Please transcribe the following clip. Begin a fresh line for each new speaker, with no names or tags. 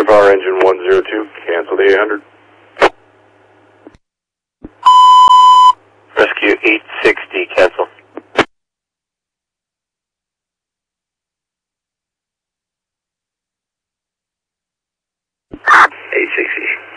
Power engine 102, cancel the 800.
Rescue 860, cancel.
860.